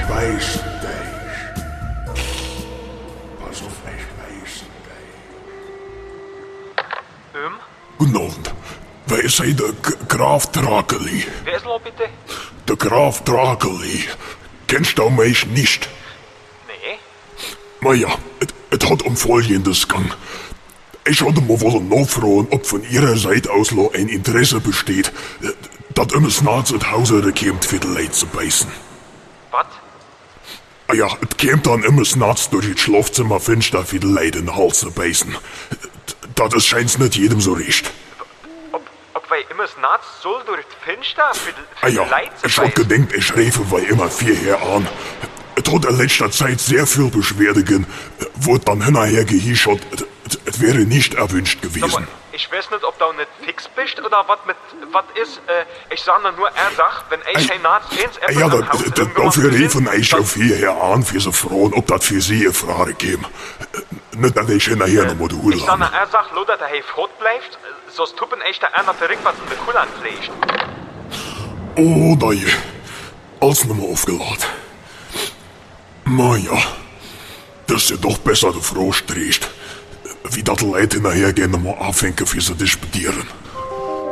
weiß dich. Pass auf, ich weiß dich. Guten Abend. Wer ist hier der Graf Drakeli? Wer ist noch bitte? Der Graf Drakeli. Kennst du mich nicht? Nee. Na ja, es hat um Folgendes gegangen. Ich hatte mal wollen nachfragen, ob von Ihrer Seite aus noch ein Interesse besteht, dass immer Snarz in Hause kommt, für die Leute zu beißen. Was? Ah ja, es kommt dann immer Snarz durch das Schlafzimmer finster für die Leute in den Hals zu beißen. Das scheint's nicht jedem so recht. Ob wir immer Snarz soll durch das Fenster für Ah die ja, Leute zu ich hab beißen? gedenkt, ich schräfe weil immer vierher an. Es hat in letzter Zeit sehr viel Beschwerde gegeben, wurde dann hinterher gehischert, es wäre nicht erwünscht gewesen. Sag mal, ich weiß nicht, ob du nicht fix bist oder was ist. Ich sag nur, er sagt, wenn ich ein Narz ins Ja, dafür riefen ich auf hierher an, für so Frauen, ob das für sie eine Frage käme. Nicht, dass ich hinterher noch mal die Hut Ich sag habe. er sagt, nur, dass er fort bleibt, sonst tuppen echt der einer verrückt, was in der Kuhl anpflegt. Oh, nein. Alles nochmal aufgeladen. Na ja, das ist ja doch besser, du Frau stehst. Wie das Leute hinterher gehen, nochmal anfangen, für sie disputieren.